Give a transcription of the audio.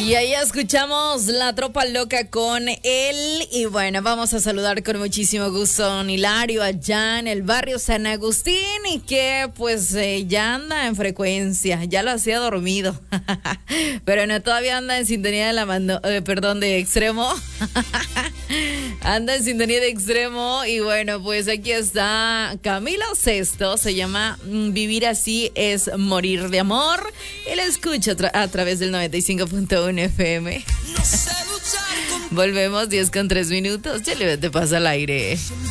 Y ahí escuchamos La Tropa Loca con él. Y bueno, vamos a saludar con muchísimo gusto a don Hilario allá en el barrio San Agustín, y que pues ya anda en frecuencia, ya lo hacía dormido. Pero no, todavía anda en sintonía de de Extremo. Anda en sintonía de Extremo. Y bueno, pues aquí está Camilo Sesto, se llama Vivir así es morir de amor. Él escucha a través del 95.1 FM. Volvemos 10:03. Ya le te pasa al aire.